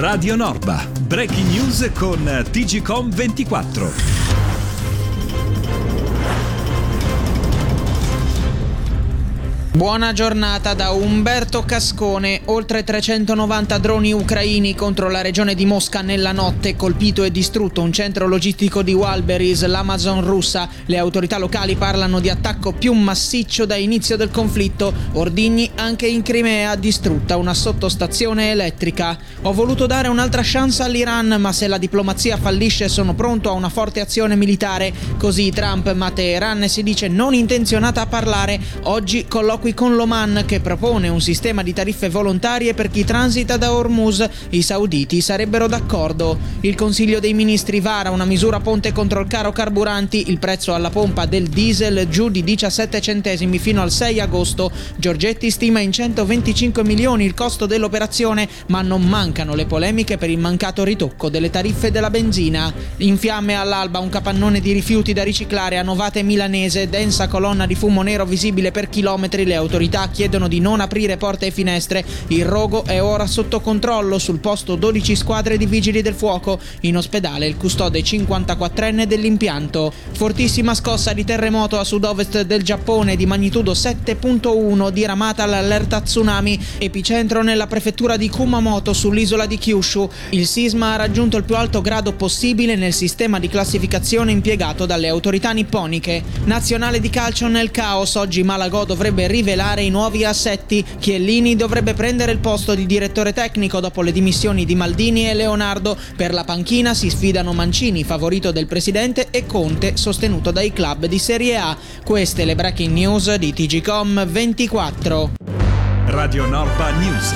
Radio Norba, breaking news con TGcom 24. Buona giornata da Umberto Cascone. Oltre 390 droni ucraini contro la regione di Mosca nella notte. Colpito e distrutto un centro logistico di Walberis, l'Amazon russa. Le autorità locali parlano di attacco più massiccio da inizio del conflitto. Ordigni anche in Crimea, distrutta una sottostazione elettrica. Ho voluto dare un'altra chance all'Iran, ma se la diplomazia fallisce sono pronto a una forte azione militare. Così Trump, ma Teheran si dice non intenzionata a parlare. Oggi colloqui con l'Oman che propone un sistema di tariffe volontarie per chi transita da Hormuz. I sauditi sarebbero d'accordo. Il Consiglio dei Ministri vara una misura ponte contro il caro carburanti. Il prezzo alla pompa del diesel giù di 17 centesimi fino al 6 agosto. Giorgetti stima in 125 milioni il costo dell'operazione, ma non mancano le polemiche per il mancato ritocco delle tariffe della benzina. In fiamme all'alba un capannone di rifiuti da riciclare a Novate Milanese, densa colonna di fumo nero visibile per chilometri. Le autorità chiedono di non aprire porte e finestre. Il rogo è ora sotto controllo. Sul posto 12 squadre di vigili del fuoco. In ospedale il custode 54enne dell'impianto. Fortissima scossa di terremoto a sud-ovest del Giappone di magnitudo 7.1, diramata l'allerta tsunami. Epicentro nella prefettura di Kumamoto sull'isola di Kyushu. Il sisma ha raggiunto il più alto grado possibile nel sistema di classificazione impiegato dalle autorità nipponiche. Nazionale di calcio nel caos. Oggi Malagò dovrebbe rivelare i nuovi assetti. Chiellini dovrebbe prendere il posto di direttore tecnico dopo le dimissioni di Maldini e Leonardo. Per la panchina si sfidano Mancini, favorito del presidente, e Conte, sostenuto dai club di Serie A. Queste le breaking news di TGcom 24. Radio Norba News.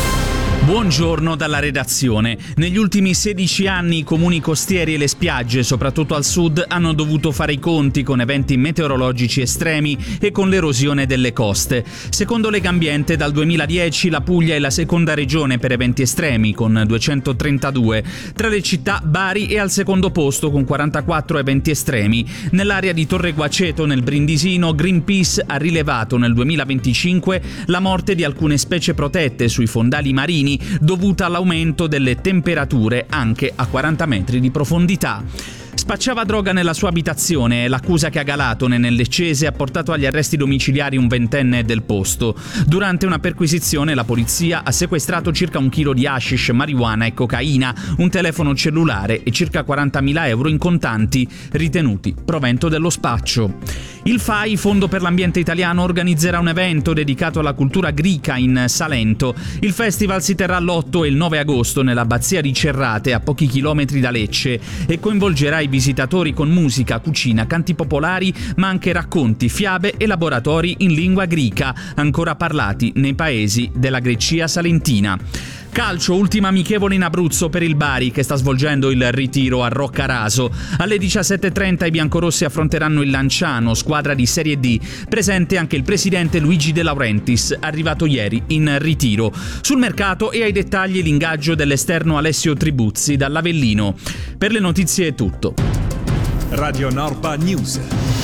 Buongiorno dalla redazione. Negli ultimi 16 anni i comuni costieri e le spiagge, soprattutto al sud, hanno dovuto fare i conti con eventi meteorologici estremi e con l'erosione delle coste. Secondo Legambiente, dal 2010 la Puglia è la seconda regione per eventi estremi, con 232. Tra le città, Bari è al secondo posto con 44 eventi estremi. Nell'area di Torre Guaceto, nel Brindisino, Greenpeace ha rilevato nel 2025 la morte di alcune specie protette sui fondali marini dovuta all'aumento delle temperature anche a 40 metri di profondità. Spacciava droga nella sua abitazione e l'accusa che a Galatone, nel Leccese, ha portato agli arresti domiciliari un ventenne del posto. Durante una perquisizione la polizia ha sequestrato circa 1 chilo di hashish, marijuana e cocaina, un telefono cellulare e circa 40.000 euro in contanti, ritenuti provento dello spaccio. Il FAI, Fondo per l'Ambiente Italiano, organizzerà un evento dedicato alla cultura grica in Salento. Il festival si terrà l'8 e il 9 agosto nell'abbazia di Cerrate, a pochi chilometri da Lecce, e coinvolgerà i visitatori con musica, cucina, canti popolari, ma anche racconti, fiabe e laboratori in lingua grica, ancora parlati nei paesi della Grecia salentina. Calcio, ultima amichevole in Abruzzo per il Bari, che sta svolgendo il ritiro a Roccaraso. Alle 17:30 i biancorossi affronteranno il Lanciano, squadra di Serie D. Presente anche il presidente Luigi De Laurentiis, arrivato ieri in ritiro. Sul mercato e ai dettagli l'ingaggio dell'esterno Alessio Tribuzzi dall'Avellino. Per le notizie è tutto. Radio Norba News.